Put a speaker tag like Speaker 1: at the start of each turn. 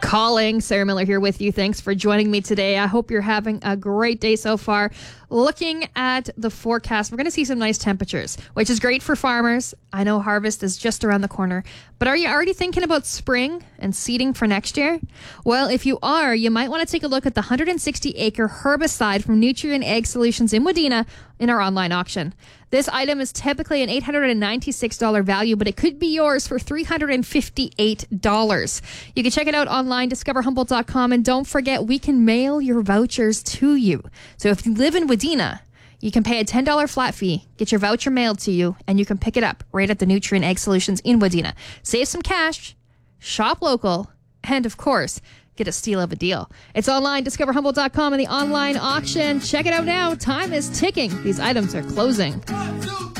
Speaker 1: calling. Sarah Miller here with you. Thanks for joining me today. I hope you're having a great day so far. Looking at the forecast, we're going to see some nice temperatures, which is great for farmers. I know harvest is just around the corner, but are you already thinking about spring and seeding for next year? Well, if you are, you might want to take a look at the 160-acre herbicide from Nutrien Ag Solutions in Wadena in our online auction. This item is typically an $896 value, but it could be yours for $358. You can check it out online, discoverhumboldt.com, and don't forget, we can mail your vouchers to you. So if you live in Wadena, you can pay a $10 flat fee, get your voucher mailed to you, and you can pick it up right at the Nutrien Ag Solutions in Wadena. Save some cash, shop local, and of course, get a steal of a deal. It's online, discoverhumboldt.com, and the online auction. Check it out now. Time is ticking. These items are closing.
Speaker 2: 1, 2,